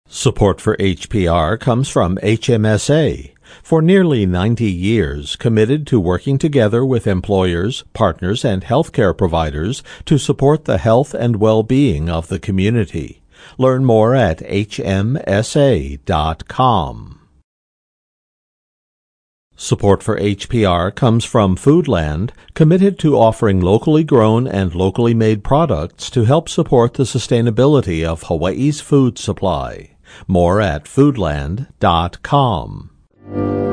Support for HPR comes from HMSA, for nearly 90 years committed to working together with employers, partners, and healthcare providers to support the health and well-being of the community. Learn more at hmsa.com. Support for HPR comes from Foodland, committed to offering locally grown and locally made products to help support the sustainability of Hawaii's food supply. More at foodland.com.